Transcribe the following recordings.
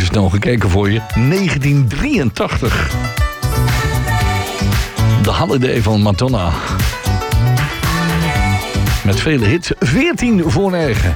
snel gekeken voor je. 1983. The Holiday van Madonna. Met vele hits. 14 voor 9.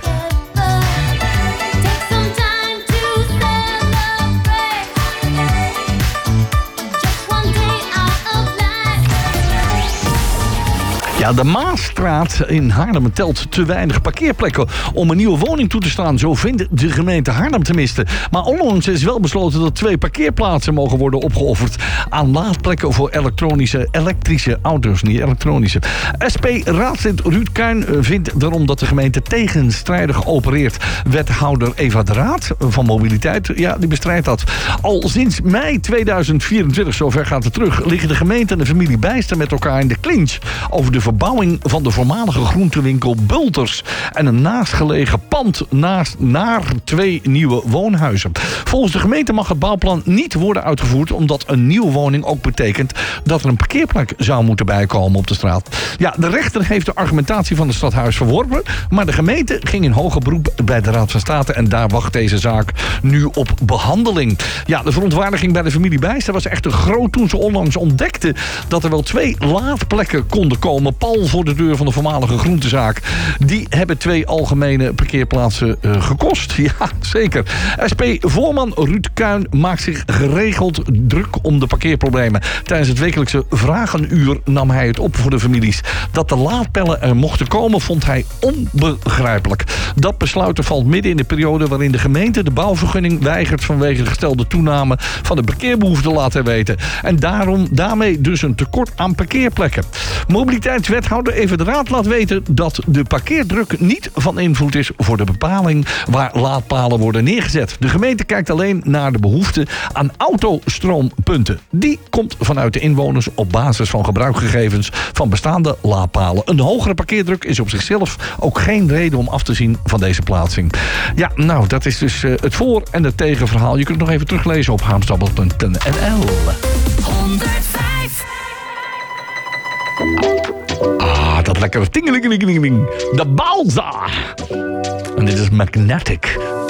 Ja, de Maasstraat in Haarlem telt te weinig parkeerplekken om een nieuwe woning toe te staan. Zo vindt de gemeente Haarlem tenminste. Maar onlangs is wel besloten dat 2 parkeerplaatsen mogen worden opgeofferd aan laadplekken voor elektrische auto's, niet elektronische. SP-raadslid Ruud Kuin vindt daarom dat de gemeente tegenstrijdig opereert. Wethouder Eva de Raad van Mobiliteit, ja, die bestrijdt dat. Al sinds mei 2024, zover gaat het terug, liggen de gemeente en de familie Bijster met elkaar in de clinch over de verbouwing van de voormalige groentewinkel Bulters en een naastgelegen pand naar 2 nieuwe woonhuizen. Volgens de gemeente mag het bouwplan niet worden uitgevoerd omdat een nieuwe woning ook betekent dat er een parkeerplek zou moeten bijkomen op de straat. Ja, de rechter heeft de argumentatie van het stadhuis verworpen, maar de gemeente ging in hoger beroep bij de Raad van State en daar wacht deze zaak nu op behandeling. Ja, de verontwaardiging bij de familie Bijster was echt groot toen ze onlangs ontdekten dat er wel 2 laadplekken konden komen pal voor de deur van de voormalige groentezaak. Die hebben 2 algemene parkeerplaatsen gekost. Ja, zeker. SP-voorman Ruud Kuin maakt zich geregeld druk om de parkeerproblemen. Tijdens het wekelijkse vragenuur nam hij het op voor de families. Dat de laadpellen er mochten komen vond hij onbegrijpelijk. Dat besluit valt midden in de periode waarin de gemeente de bouwvergunning weigert vanwege de gestelde toename van de parkeerbehoefte, laat hij weten. En daarmee dus een tekort aan parkeerplekken. Mobiliteitswethouder Eva de Raad laat weten dat de parkeerdruk niet van invloed is voor de bepaling waar laadpalen worden neergezet. De gemeente kijkt alleen naar de behoefte aan autostroompunten. Die komt vanuit de inwoners op basis van gebruikgegevens van bestaande laadpalen. Een hogere parkeerdruk is op zichzelf ook geen reden om af te zien van deze plaatsing. Ja, nou, dat is dus het voor- en het tegenverhaal. Je kunt het nog even teruglezen op haamstabbel.nl. 105. Dat lekkere tingelingelingeling. De Balza. En dit is Magnetic.